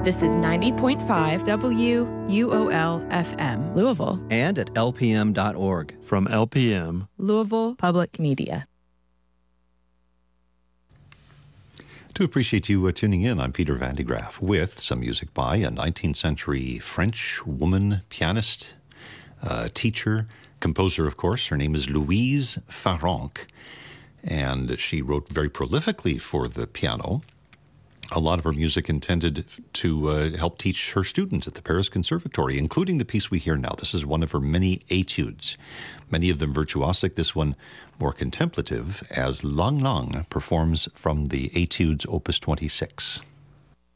This is 90.5 WUOL-FM, Louisville. And at lpm.org. From LPM, Louisville Public Media. To appreciate you tuning in, I'm Peter Van de Graaff with some music by a 19th century French woman pianist, teacher, composer, of course. Her name is Louise Farrenc, and she wrote very prolifically for the piano. A lot of her music intended to help teach her students at the Paris Conservatory, including the piece we hear now. This is one of her many etudes, many of them virtuosic, this one more contemplative, as Lang Lang performs from the Etudes Opus 26.